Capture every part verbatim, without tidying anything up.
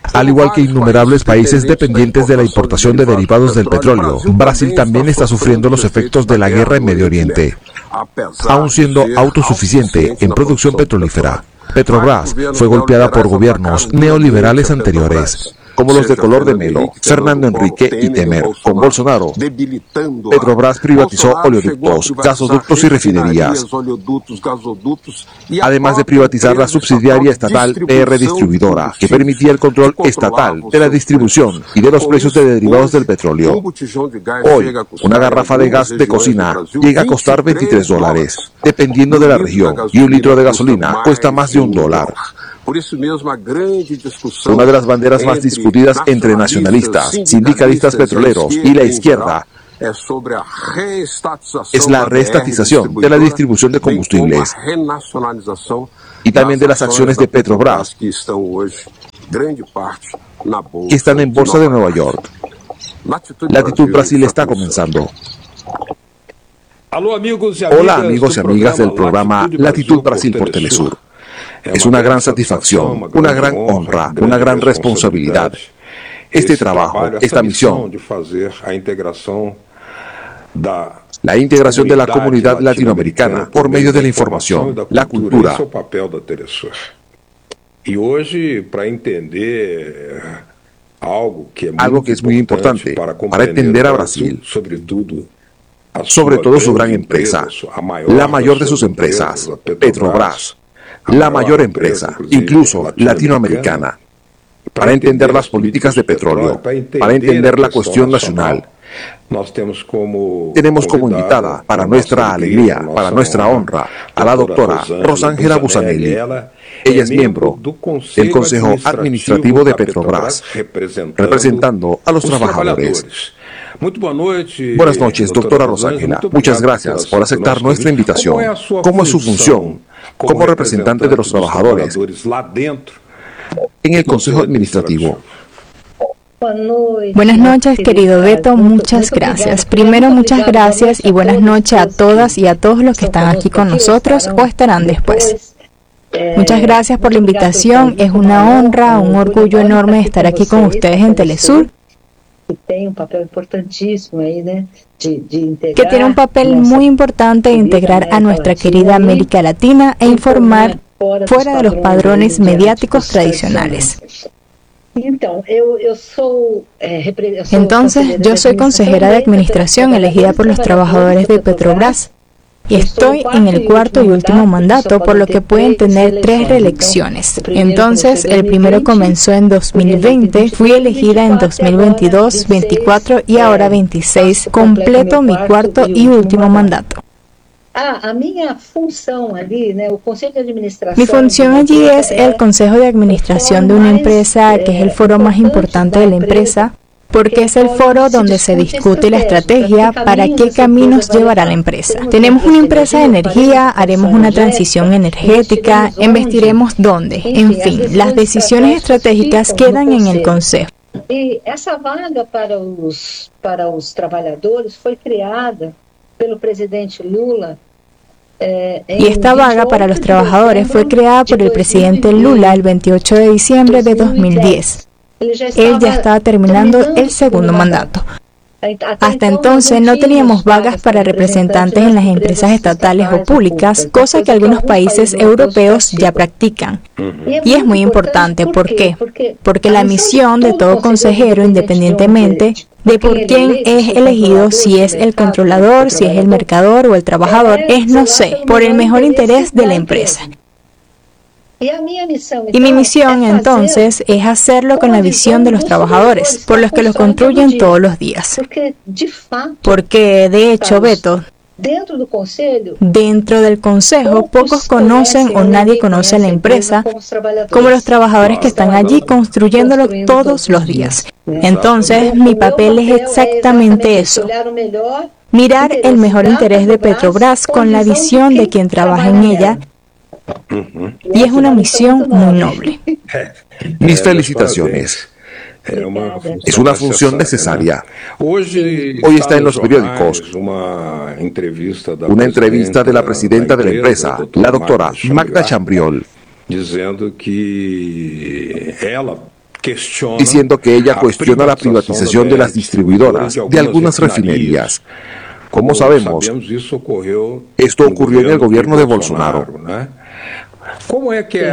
Al igual que innumerables países dependientes de la importación de derivados del petróleo, Brasil también está sufriendo los efectos de la guerra en Medio Oriente. Aun siendo autosuficiente en producción petrolífera, Petrobras fue golpeada por gobiernos neoliberales anteriores, como los de color de Melo, Fernando Henrique y Temer. Con Bolsonaro, Petrobras privatizó oleoductos, gasoductos y refinerías, además de privatizar la subsidiaria estatal P R Distribuidora, que permitía el control estatal de la distribución y de los precios de derivados del petróleo. Hoy, una garrafa de gas de cocina llega a costar veintitrés dólares, dependiendo de la región, y un litro de gasolina cuesta más de un dólar. Una de las banderas más discutidas entre nacionalistas, sindicalistas petroleros y la izquierda es la reestatización de la distribución de combustibles y también de las acciones de Petrobras que están en Bolsa de Nueva York. Latitud Brasil está comenzando. Hola amigos y amigas del programa Latitud Brasil por Telesur. Es una gran satisfacción, una gran honra, una gran responsabilidad. Este trabajo, esta misión, la integración de la comunidad latinoamericana por medio de la información, la cultura. Algo que es muy importante para entender a Brasil, sobre todo su gran empresa, la mayor de sus empresas, Petrobras. La mayor empresa, incluso latinoamericana, para entender las políticas de petróleo, para entender la cuestión nacional. Tenemos como invitada, para nuestra alegría, para nuestra honra, a la doctora Rosángela Bussanelli. Ella es miembro del Consejo Administrativo de Petrobras, representando a los trabajadores. Buenas noches, doctora Rosángela. Muchas gracias por aceptar nuestra invitación. ¿Cómo es su función como representante de los trabajadores en el Consejo Administrativo? Buenas noches, querido Beto, muchas gracias. Primero, muchas gracias y buenas noches a todas y a todos los que están aquí con nosotros o estarán después. Muchas gracias por la invitación, es una honra, un orgullo enorme estar aquí con ustedes en Telesur, que tiene un papel muy importante de integrar a nuestra querida América Latina e informar fuera de los padrones mediáticos tradicionales. Entonces, yo soy consejera de administración elegida por los trabajadores de Petrobras y estoy en el cuarto y último mandato, por lo que pueden tener tres reelecciones. Entonces, el primero comenzó en dos mil veinte, fui elegida en dos mil veintidós, veinticuatro y ahora veintiséis, completo mi cuarto y último mandato. Mi función allí es el consejo de administración de una empresa, que es el foro más importante de la empresa, porque es el foro donde se discute la estrategia para qué caminos llevará la empresa. Tenemos una empresa de energía, haremos una transición energética, investiremos dónde, en fin, las decisiones estratégicas quedan en el consejo. E essa vaga para os para os trabalhadores foi criada pelo presidente Lula. Y esta vaga para los trabajadores fue creada por el presidente Lula el veintiocho de diciembre de dos mil diez. Él ya estaba terminando el segundo mandato. Hasta entonces no teníamos vagas para representantes en las empresas estatales o públicas, cosa que algunos países europeos ya practican. Y es muy importante, ¿por qué? Porque la misión de todo consejero, independientemente de por quién es elegido, si es el controlador, si es el mercador o el trabajador, es, no sé, por el mejor interés de la empresa. Y mi misión entonces es hacerlo con la visión de los trabajadores, por los que los construyen todos los días. Porque, de hecho, Beto, dentro del consejo, pocos conocen o nadie conoce a la empresa como los trabajadores que están allí construyéndolo todos los días. Entonces, mi papel es exactamente eso. Mirar el mejor interés de Petrobras con la visión de quien trabaja en ella. Y es una misión muy noble. Mis felicitaciones. Es una función necesaria. Hoy está en los periódicos una entrevista de la presidenta de la empresa, la doctora Magda Chambriol, diciendo que ella cuestiona la privatización de las distribuidoras de algunas refinerías. Como sabemos, esto ocurrió en el gobierno de Bolsonaro. ¿Cómo es que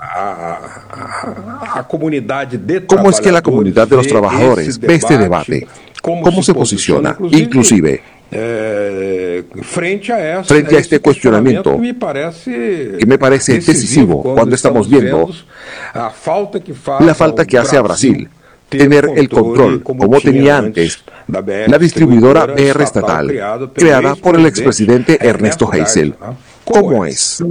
la comunidad de ¿Cómo es que la comunidad de los trabajadores ve este debate? ¿Cómo se posiciona? Inclusive, Eh, frente a, essa, frente a este cuestionamiento, que me parece, que me parece decisivo cuando estamos viendo a falta que la falta que hace a Brasil tener el control, como tenía antes la distribuidora B R estatal, creada por el expresidente Ernesto Geisel. ¿Cómo es?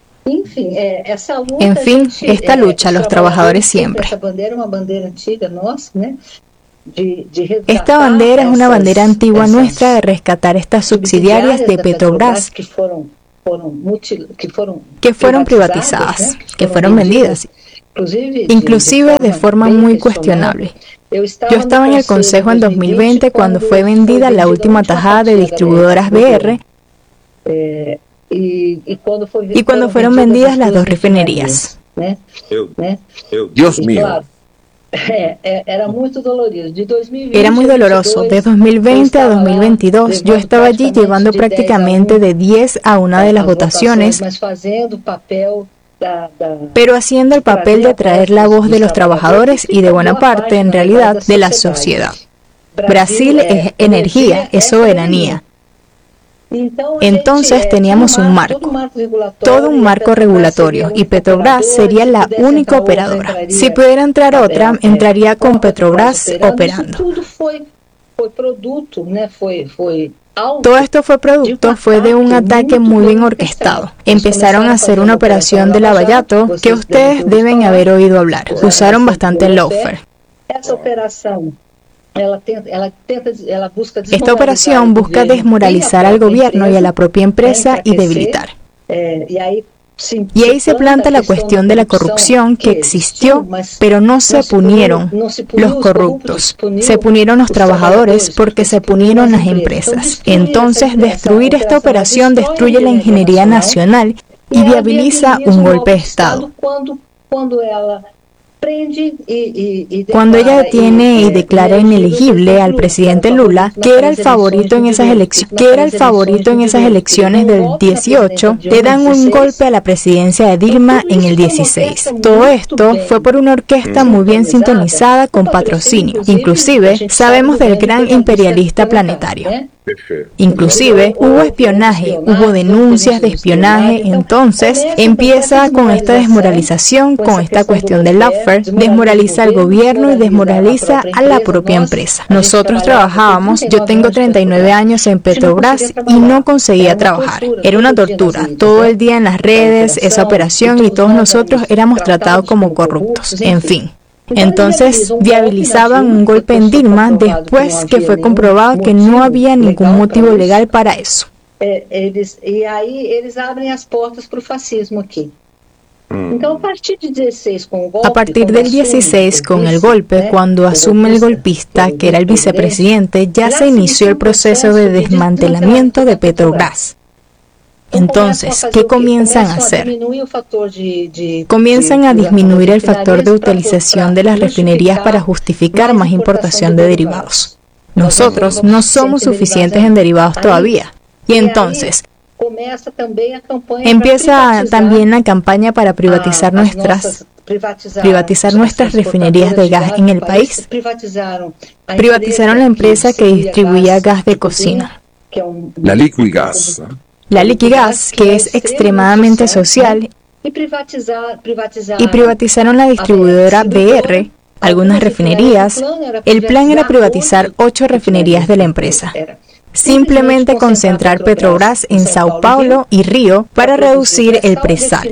En fin, esta lucha, los trabajadores siempre. Esta bandera es una bandera antigua nuestra de rescatar estas subsidiarias de Petrobras que fueron privatizadas, que fueron vendidas, inclusive de forma muy cuestionable. Yo estaba en el Consejo en dos mil veinte cuando fue vendida la última tajada de distribuidoras B R y cuando fueron vendidas las dos refinerías. Dios mío. Era muy doloroso. Era muy doloroso. De dos mil veinte a dos mil veintidós, yo estaba allí llevando prácticamente de diez a una de las votaciones, pero haciendo el papel de traer la voz de los trabajadores y de buena parte, en realidad, de la sociedad. Brasil es energía, es soberanía. Entonces teníamos un marco, todo un marco regulatorio, y Petrobras sería la única operadora. Si pudiera entrar otra, entraría con Petrobras operando. Todo esto fue producto, fue de un ataque muy bien orquestado. Empezaron a hacer una operación de lavallato que ustedes deben haber oído hablar. Usaron bastante lawfare. Esta operación busca desmoralizar al gobierno y a la propia empresa y debilitar. Y ahí se planta la cuestión de la corrupción que existió, pero no se punieron los corruptos. Se punieron los trabajadores porque se punieron las empresas. Entonces, destruir esta operación destruye la ingeniería nacional y viabiliza un golpe de Estado. Cuando ella detiene y declara inelegible al presidente Lula, que era el favorito en esas elecciones, que era el favorito en esas elecciones del dieciocho, le dan un golpe a la presidencia de Dilma en el dieciséis. Todo esto fue por una orquesta muy bien sintonizada con patrocinio. Inclusive, sabemos del gran imperialista planetario. Inclusive hubo espionaje, hubo denuncias de espionaje. Entonces empieza con esta desmoralización, con esta cuestión del lawfare, desmoraliza al gobierno y desmoraliza a la propia empresa. Nosotros trabajábamos, yo tengo treinta y nueve años en Petrobras y no conseguía trabajar. Era una tortura, todo el día en las redes, esa operación, y todos nosotros éramos tratados como corruptos. En fin. Entonces viabilizaban un golpe en Dilma después que fue comprobado que no había ningún motivo legal para eso. Y ahí ellos abren las puertas para el fascismo aquí. A partir del dieciséis, con el golpe, cuando asume el golpista, que era el vicepresidente, ya se inició el proceso de desmantelamiento de Petrobras. Entonces, ¿qué comienzan a hacer? Comienzan a disminuir el factor de utilización de las refinerías para justificar más importación de derivados. Nosotros no somos suficientes en derivados todavía. Y entonces, empieza también la campaña para privatizar nuestras privatizar nuestras refinerías de gas en el país. Privatizaron la empresa que distribuía gas de cocina, la Liquigas. La Liquigas, que es extremadamente social, y privatizaron la distribuidora B R, algunas refinerías. El plan era privatizar ocho refinerías de la empresa. Simplemente concentrar Petrobras en Sao Paulo y Río para reducir el presal.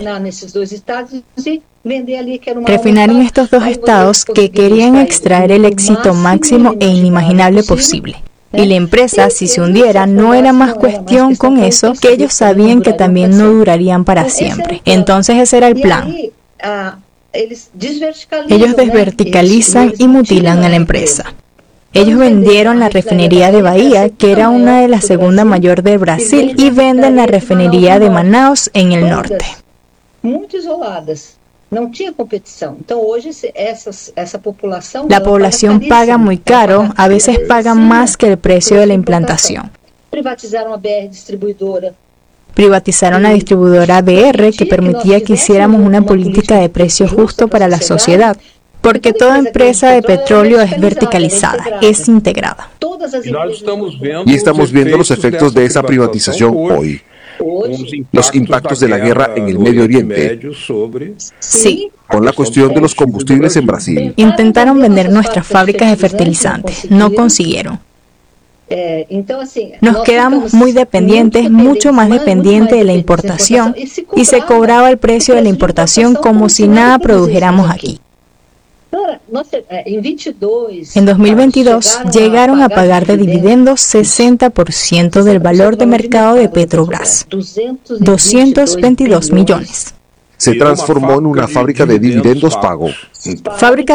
Refinar en estos dos estados que querían extraer el éxito máximo e inimaginable posible. Y la empresa, si se hundiera, no era más cuestión con eso, que ellos sabían que también no durarían para siempre. Entonces ese era el plan. Ellos desverticalizan y mutilan a la empresa. Ellos vendieron la refinería de Bahía, que era una de las segunda mayor de Brasil, y venden la refinería de Manaus en el norte. Não tinha competição. Então, hoje, essas, essa população... La población paga muy caro, a veces pagan más que el precio de la implantación. Privatizaron a B R Distribuidora. Privatizaron la distribuidora B R, que permitía que hiciéramos una política de precio justo para la sociedad, porque toda empresa de petróleo es verticalizada, es integrada. Y estamos viendo los efectos de esa privatización hoy. Los impactos de la guerra en el Medio Oriente. Sí. Con la cuestión de los combustibles en Brasil. Intentaron vender nuestras fábricas de fertilizantes, no consiguieron. Nos quedamos muy dependientes, mucho más dependientes de la importación, y se cobraba el precio de la importación como si nada produjéramos aquí. En dos mil veintidós llegaron a pagar de dividendos sesenta por ciento del valor de mercado de Petrobras, doscientos veintidós millones. Se transformó en una fábrica de dividendos pago. Fábrica